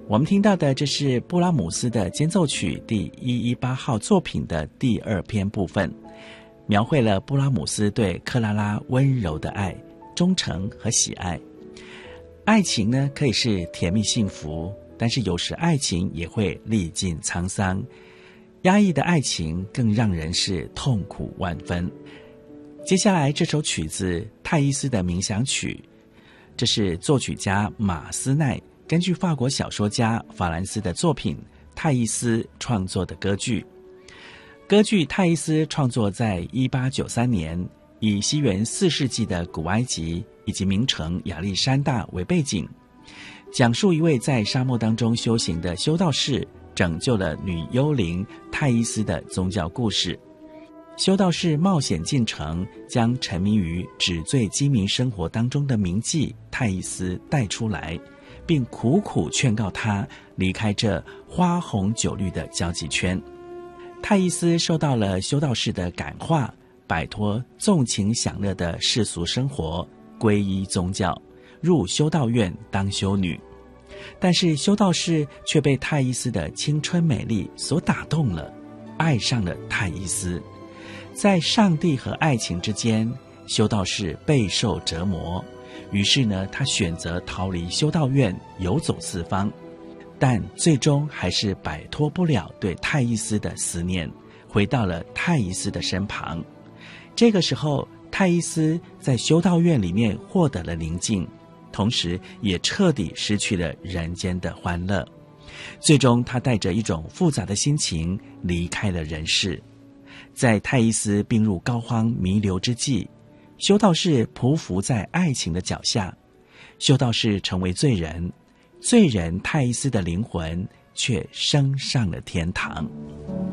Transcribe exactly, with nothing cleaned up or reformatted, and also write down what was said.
我们听到的这是布拉姆斯的间奏曲第一一八号作品的第二篇部分，描绘了布拉姆斯对克拉拉温柔的爱、忠诚和喜爱。爱情呢，可以是甜蜜幸福，但是有时爱情也会历尽沧桑，压抑的爱情更让人是痛苦万分。接下来这首曲子泰伊斯的冥想曲，这是作曲家马斯奈根据法国小说家法兰斯的作品《泰伊斯》创作的歌剧。歌剧《泰伊斯》创作在一八九三年，以西元四世纪的古埃及以及名城亚历山大为背景，讲述一位在沙漠当中修行的修道士拯救了女幽灵泰伊斯的宗教故事。修道士冒险进城，将沉迷于纸醉金迷生活当中的名妓泰伊斯带出来，并苦苦劝告他离开这花红酒绿的交际圈。泰伊斯受到了修道士的感化，摆脱纵情享乐的世俗生活，皈依宗教，入修道院当修女。但是修道士却被泰伊斯的青春美丽所打动了，爱上了泰伊斯。在上帝和爱情之间，修道士备受折磨，于是呢，他选择逃离修道院，游走四方，但最终还是摆脱不了对泰伊斯的思念，回到了泰伊斯的身旁。这个时候，泰伊斯在修道院里面获得了宁静，同时也彻底失去了人间的欢乐。最终，他带着一种复杂的心情离开了人世。在泰伊斯病入膏肓弥留之际，修道士匍匐在爱情的脚下，修道士成为罪人，罪人泰伊斯的灵魂却升上了天堂。